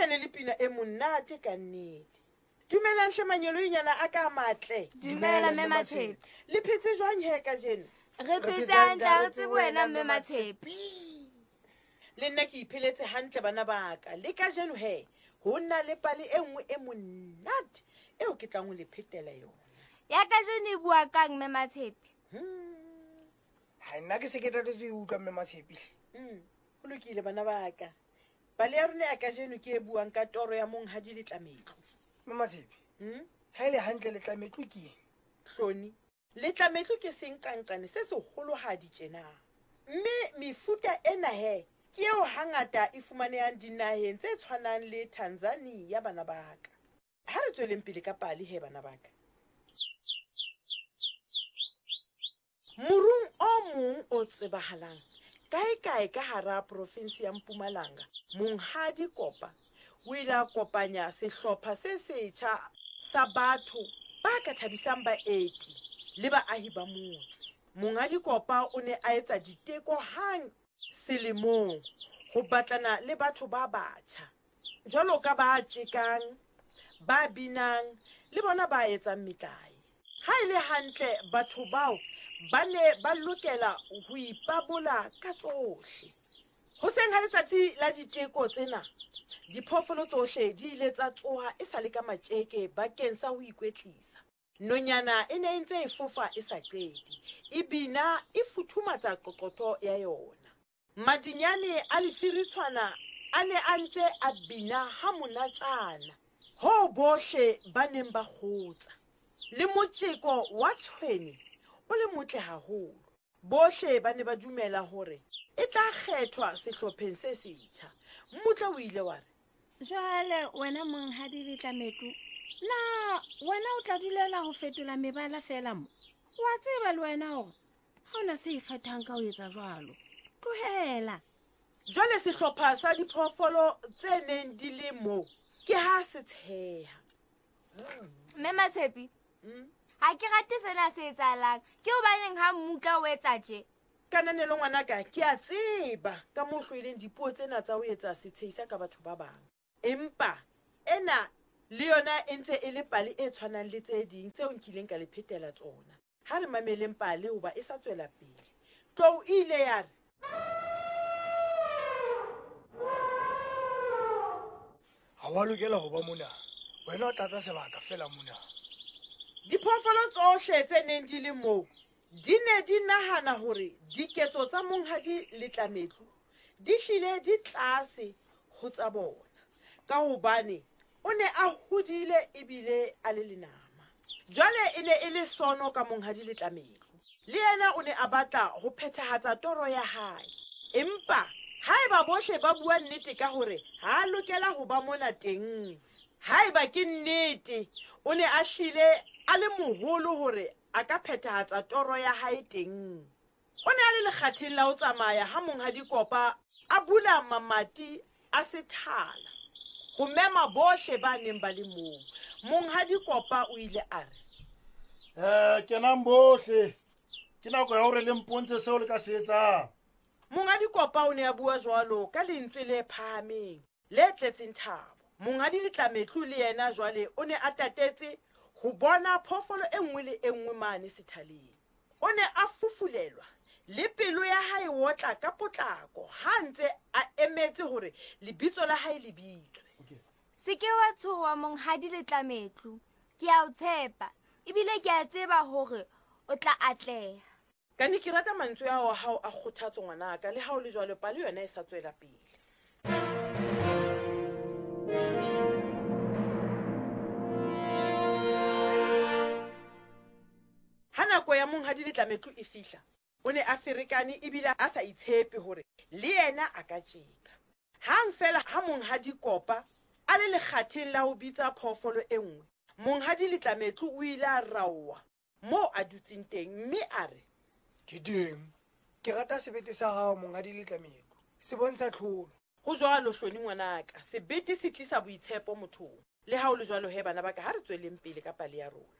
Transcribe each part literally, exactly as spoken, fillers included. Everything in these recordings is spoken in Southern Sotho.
ne le pina e monate ka nnete. Dumelang hle manyoloinyana a ka matle. Dumela mme Matshepi. Le phetse jwang he ka jeno? Re phetse hantle re tsebe wena mme Matshepi. Le nna ke ipheletse hantle bana ba ka. Le ka jeno he, ho nna le pale e nngwe e monate eo ke tlang ho le phetela yona. Ya ka jeno e bua kang mme Matshepi? Ha nna ke se ke tatetse ho utlwa mme Matshepi. Mm. Ho lokile bana ba ka. Pale ya rona ya ka jeno ke e buang ka toro ya monghadi le Tlametlo. Mme Matshepi. Mm. Ha ile hantle le Tlametlo ke eng? Hloni. Le Tlametlo ke senqanqane se seholohadi tjena. Mme mefuta ena he ke eo hangata e fumanehang dinaheng tse tshwanang le Tanzania bana ba ka. Ha re tsweleng pele ka pale he bana ba ka. Murung o mong o tsebahalang kae kae ka hara province ya Mpumalanga, Monghadi Kopa o ile a kopanya sehlopha se setjha sa batho ba ka thabisang baeti le baahi ba motse. Monghadi Kopa o ne a etsa diteko hang selemong ho batlana le batho ba batjha, jwalo ka ba tjekang, ba binang le bona ba etsang metlae. Ha ile hantle batho bao ba ne ba lokela ho ipabola ka tsohle. Ho seng ha letsatsi la diteko tsena, diphoofolo tsohle di ile tsa tsoha e sa le ka matjeke bakeng sa ho ikwetlisa. Nonyana e ne ntse e fofa e sa qete, e bina e futhumatsa qoqotho ya yona. Madinyane a lefiritshwana a ne a ntse a bina ha monatjana, ho bohle ba neng ba kgotsa. Le motjeko wa tshwene o le motle haholo. Bohle ba ne ba dumela hore e tla kgethwa sehlopheng se setjha. Mmutla o ile wa re, jwale wena monghadi le Tlametlo, na wena o tla dulela ho fetola mebala fela mo? Wa tseba le wena hore ha ona se ikgethang ka ho etsa jwalo. Tlohela. Jwale sehlopha sa diphoofolo tse neng di le moo ke ha se tsheha. Mme Matshepi, Mm. ha ke rate sena se etsahalang. Ke hobaneng ha Mmutla o etsa tje? Kananelo ngwanaka, ke a tseba ka mo hlweleng dipuo tsena tsa ho etsa setshehisa ka batho ba bang. Empa ena le yona e ntse e le pale e tshwanang le tse ding tseo nkileng ka le phetela tsona. Ha re mameleng pale hoba e sa tswela pele. Tlou ile ya re, Ha wa lokela ho ba mona. Wena o tlatsa sebaka fela mona. diphoofolo tsohle tse neng di le moo di ne di nahana hore diketso tsa monghadi le Tlametlo di hlile di tlase ho tsa bona, ka hobane o ne a hodile ebile a le lenama. Jwale e ne e le sono ka monghadi le Tlametlo. Le yena o ne a batla ho phethahatsa toro ya hae. Empa haeba bohle ba bua nnete ka hore ha a lokela ho ba mona teng, haeba ke nnete o ne a hlile a le moholo hore a ka phethahatsa toro ya hae teng. O ne a le lekgatheng la ho tsamaya ha Monghadi Kopa a bula mamati a sethala ho mema bohle ba neng ba le moo. Monghadi Kopa o ile a re, Eh, kenang bohle. Ke nako ya hore le mpontshe seo le ka se etsang. Monghadi Kopa o ne a bua jwalo ka lentswe le phahameng, le tletseng thabo. Monghadi le Tlametlo le yena jwale o ne a tatetse ho bona phoofolo e nngwe le e nngwe mane sethaleng. O ne a fufulelwa le pelo ya hae wotla ka potlako ha ntse a emetse hore lebitso la hae le bitswe. Se ke wa tshoha monghadi le Tlametlo. Ke a o tshepa. Ebile ke a tseba hore o tla atleha. Ka ne ke rata mantswe ao a hao a kgothatso ngwanaka, le hao le jwalo pale yona e sa tswela pele. Ha nako ya monghadi le Tlametlo e fihla, o ne a ferekane ebile a sa itshepe hore le yena a ka tjeka. Hang fela ha Monghadi Kopa a le lekgatheng la ho bitsa phoofolo e nngwe, Monghadi le Tlametlo o ile a raowa moo a dutseng teng, mme a re, Ke teng. Ke rata sebete sa hao monghadi le Tlametlo. Se bontsha tlholo. ho jwalo hloni ngwanaka, sebete se tlisa boitshepo mothong. Le ha o le jwalo he bana ba ka, ha re tsweleng pele ka pale ya rona.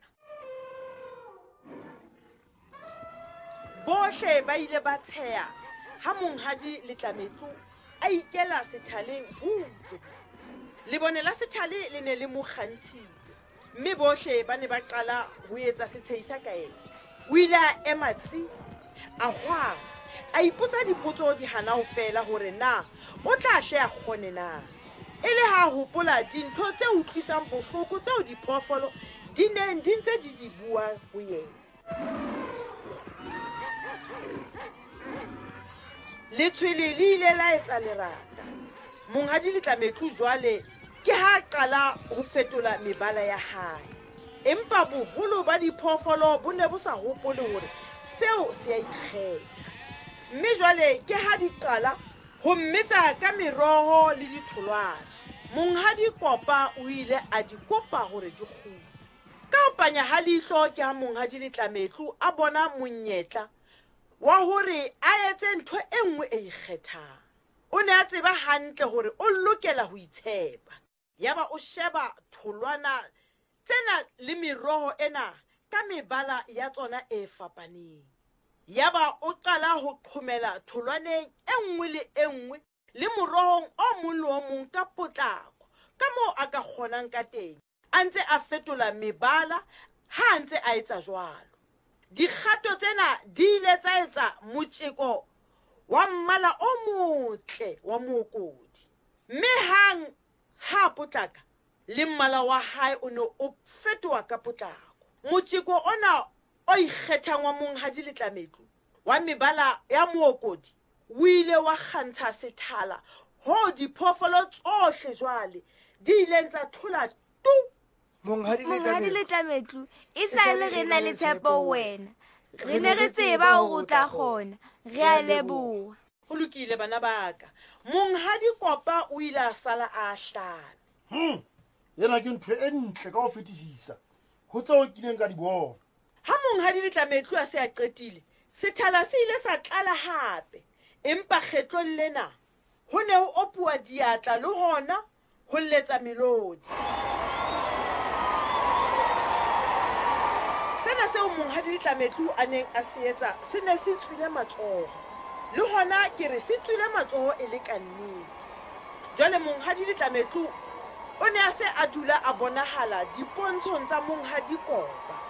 Bohle ba ile ba tsheha ha Monghadi le Tlametlo a ikela sethaleng butle. lebone la sethale le ne le mo kgantshitse mme bohle ba ne ba qala ho etsa setshehisa ka ena. O ile a ema tsi a hwang a ipotsa dipotso di hana ho fela hore na o tla hle a kgone na. E le ha hopola dintho tse utlwisang bohloko tseo diphoofolo di neng di ntse di di bua ho yena. Letshwele le ile la etsa lerata. Monghadi Letlametlo jwale ke ha qala ho fetola mebala ya hae. Empa boholo ba diphoofolo bo ne bo sa hopole hore seo se a ikgetha. Mme jwale ke ha di qala ho mmetsa ka meroho le ditholwana. Monghadi Kopa o ile a di kopa hore di kgutse. Ka ho panya ha leihlo ke ha Monghadi Letlametlo a bona monyetla wa hore a etse ntho e nngwe e ikgethang. O ne a tseba hantle hore o lokela ho itshepa. Yaba o sheba tholwana tsena le meroho ena ka mebala ya tsona e fapaneng. Yaba o qala ho qhomela tholwaneng e nngwe le e nngwe le morohong o mong le o mong ka potlako ka moo a ka kgonang ka teng. A ntse a fetola mebala ha ntse a etsa jwalo. Dikgato tsena di ile tsa etsa motjeko wa mmala o motle wa mookodi. Mme hang ha potlaka le mmala wa hae o ne o fetoha ka potlako. Motjeko ona o ikgethang wa Monghadi Letlametlo wa mebala ya mookodi o ile wa kgantsha sethala ho diphoofolo tsohle jwale di ile tsa thola tu. Monghadi Letlametlo e sa le re na le tshepo ho wena. Re ne re tseba hore o tla kgona. Re a leboha. Ho lokile bana ba ka. Monghadi Kopa o ile a sala a hlana. Hmm. Yena ke ntho e ntle ka ho fetisisa. Ho tseo kileng ka di bona. Ha Monghadi Letlametlo a se a qetile, sethala se ile sa tlala hape. Empa kgetlong lena ho ne ho opuwa diatla le hona ho letsa melodi. Sena seo Monghadi Letlametlo a neng a se etsa se ne se tswile matsoho. Le hona ke re se tswile matsoho e le ka nnete. Jwale Monghadi Letlametlo o ne a se a dula a bonahala dipontshong tsa Monghadi Kopa.